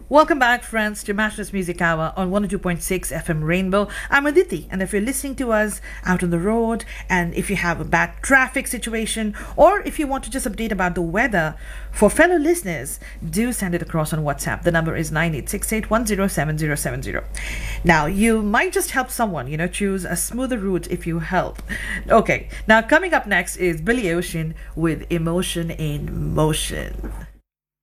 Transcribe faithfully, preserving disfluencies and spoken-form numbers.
Welcome back, friends, to Matchless Music Hour on one oh two point six F M Rainbow. I'm Aditi, and if you're listening to us out on the road, and if you have a bad traffic situation, or if you want to just update about the weather for fellow listeners, do send it across on WhatsApp. The number is nine eight six eight one zero seven zero seven zero. Now, you might just help someone, you know, choose a smoother route if you help. Okay, now coming up next is Billy Ocean with Emotion in Motion.